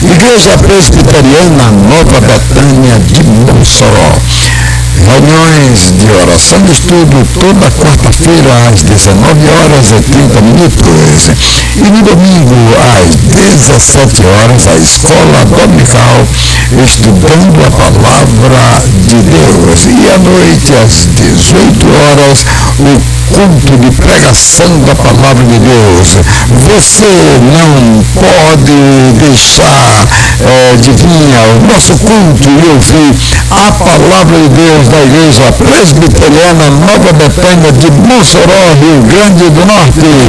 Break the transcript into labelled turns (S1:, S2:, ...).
S1: Igreja Presbiteriana Nova Betânia de Mossoró. Reuniões de oração e estudo toda quarta-feira às 19h30. E no domingo às 17h, a escola dominical estudando a palavra de Deus. E à noite às 18h, o culto de pregação da palavra de Deus. Você não pode deixar de vir ao nosso culto e ouvir a palavra de Deus da Igreja Presbiteriana Nova Betânia de Mossoró, Rio Grande do Norte.